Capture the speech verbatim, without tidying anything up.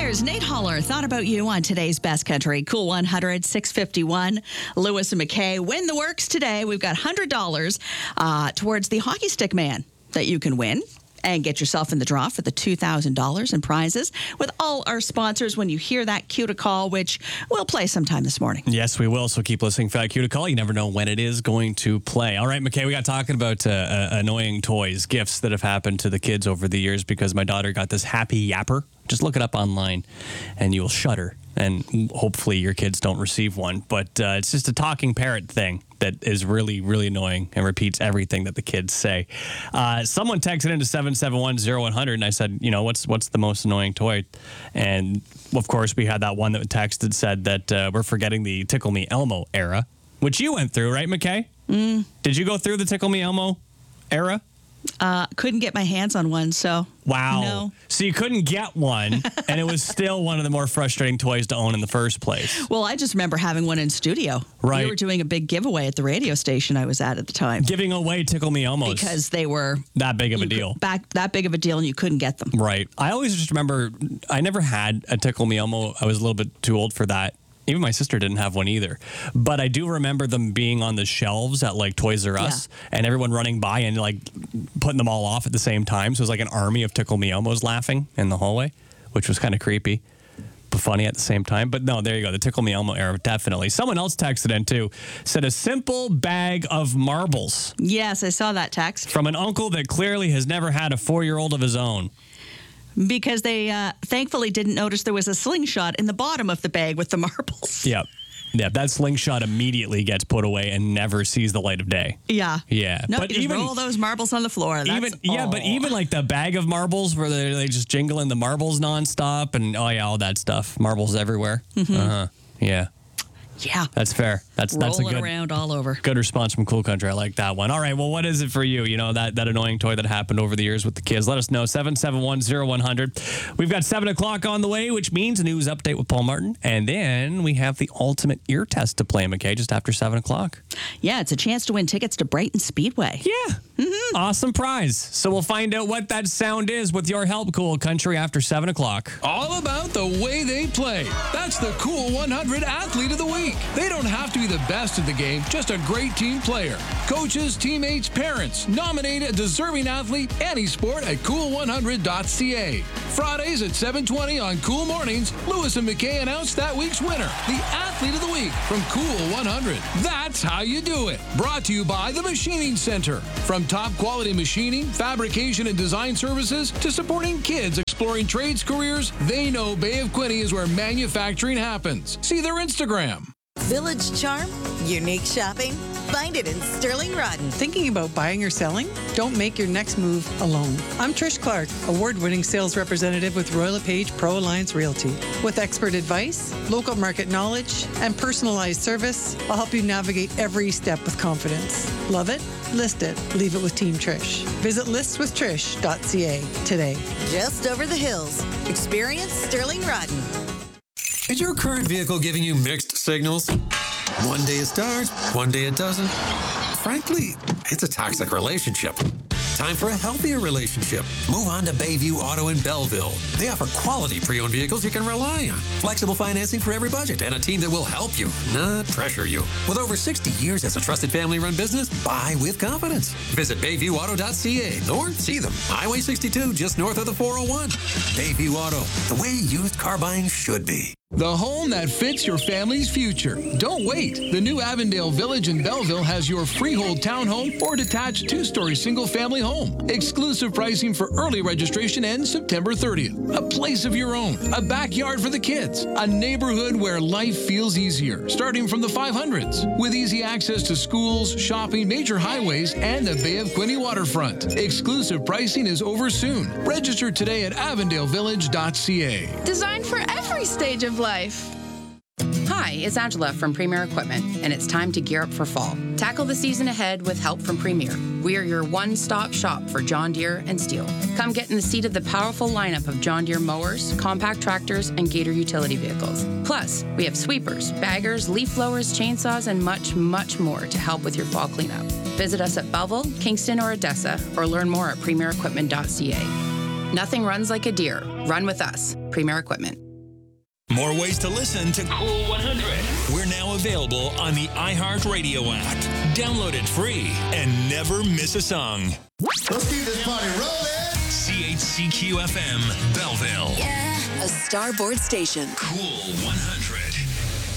Here's Nate Holler. Thought about you on today's Best Country. Cool one hundred, six fifty-one. Lewis and McKay win the works today. We've got one hundred dollars uh, towards the hockey stick man that you can win. And get yourself in the draw for the two thousand dollars in prizes with all our sponsors when you hear that cue to call, which we'll play sometime this morning. Yes, we will. So keep listening for that cue to call. You never know when it is going to play. All right, McKay, we got talking about uh, uh, annoying toys, gifts that have happened to the kids over the years because my daughter got this happy yapper. Just look it up online and you will shudder. And hopefully your kids don't receive one. But uh, it's just a talking parrot thing that is really, really annoying and repeats everything that the kids say. Uh, someone texted into seven seven one, zero one hundred, and I said, you know, what's what's the most annoying toy? And, of course, we had that one that texted said that uh, we're forgetting the Tickle Me Elmo era, which you went through, right, McKay? Mm. Did you go through the Tickle Me Elmo era? Uh, couldn't get my hands on one, so wow. No. So you couldn't get one, and it was still one of the more frustrating toys to own in the first place. Well, I just remember having one in studio. Right. We were doing a big giveaway at the radio station I was at at the time. Giving away Tickle Me Elmos. Because they were that big of a deal. Could, back that big of a deal, and you couldn't get them. Right. I always just remember I never had a Tickle Me Elmo. I was a little bit too old for that. Even my sister didn't have one either. But I do remember them being on the shelves at like Toys R Us yeah. and everyone running by and like putting them all off at the same time. So it was like an army of Tickle Me Elmos laughing in the hallway, which was kind of creepy, but funny at the same time. But no, there you go. The Tickle Me Elmo era, definitely. Someone else texted in too, said a simple bag of marbles. Yes, I saw that text. From an uncle that clearly has never had a four-year-old of his own. Because they uh, thankfully didn't notice there was a slingshot in the bottom of the bag with the marbles. Yep. Yeah, that slingshot immediately gets put away and never sees the light of day. Yeah. Yeah. No, but you even, just roll those marbles on the floor. That's, even Yeah, oh. but even like the bag of marbles where they they just jingling the marbles nonstop and oh yeah, all that stuff. Marbles everywhere. Mm-hmm. Uh-huh. Yeah. Yeah. That's fair. That's Rolling that's a good around all over. Good response from Cool Country. I like that one. All right. Well, what is it for you? You know, that, that annoying toy that happened over the years with the kids. Let us know. seven seven one, zero one hundred. We've got seven o'clock on the way, which means a news update with Paul Martin. And then we have the ultimate ear test to play, McKay, just after seven o'clock. Yeah, it's a chance to win tickets to Brighton Speedway. Yeah. Mm-hmm. Awesome prize. So we'll find out what that sound is with your help, Cool Country, after seven o'clock. All about the way they play. That's the Cool one hundred Athlete of the Week. They don't have to be the best at the game, just a great team player. Coaches, teammates, parents, nominate a deserving athlete any sport at cool one hundred dot c a. Fridays at seven twenty on Cool Mornings, Lewis and McKay announce that week's winner, the Athlete of the Week from Cool one hundred. That's how you do it. Brought to you by the Machining Center. From top quality machining, fabrication, and design services to supporting kids exploring trades careers, they know Bay of Quinte is where manufacturing happens. See their Instagram. Village charm, unique shopping. Find it in Sterling Rodden. Thinking about buying or selling? Don't make your next move alone. I'm Trish Clark, award-winning sales representative with Royal LePage Pro Alliance Realty. With expert advice, local market knowledge, and personalized service, I'll help you navigate every step with confidence. Love it? List it. Leave it with Team Trish. Visit list with trish dot c a today. Just over the hills. Experience Sterling Rodden. Is your current vehicle giving you mixed signals? One day it starts, one day it doesn't. Frankly, it's a toxic relationship. Time for a healthier relationship. Move on to Bayview Auto in Belleville. They offer quality pre-owned vehicles you can rely on. Flexible financing for every budget and a team that will help you, not pressure you. With over sixty years as a trusted family-run business, buy with confidence. Visit bayview auto dot c a or see them. Highway sixty-two, just north of the four oh one. Bayview Auto, the way used car buying should be. The home that fits your family's future. Don't wait. The new Avondale Village in Belleville has your freehold townhome or detached two-story single-family home. Exclusive pricing for early registration ends September thirtieth. A place of your own, a backyard for the kids, a neighborhood where life feels easier, starting from the five hundreds, with easy access to schools, shopping, major highways, and the Bay of Quinte waterfront. Exclusive pricing is over soon. Register today at avondale village dot c a. Designed for every stage of life. Hi, it's Angela from Premier Equipment, and it's time to gear up for fall. Tackle the season ahead with help from Premier. We are your one-stop shop for John Deere and Steel. Come get in the seat of the powerful lineup of John Deere mowers, compact tractors, and Gator utility vehicles. Plus, we have sweepers, baggers, leaf blowers, chainsaws, and much, much more to help with your fall cleanup. Visit us at Belleville, Kingston, or Odessa, or learn more at premier equipment dot c a. Nothing runs like a Deere. Run with us. Premier Equipment. More ways to listen to Cool one hundred. We're now available on the iHeartRadio app. Download it free and never miss a song. Let's keep this party rolling. C H C Q F M, Belleville. Yeah. A Starboard station. Cool one hundred.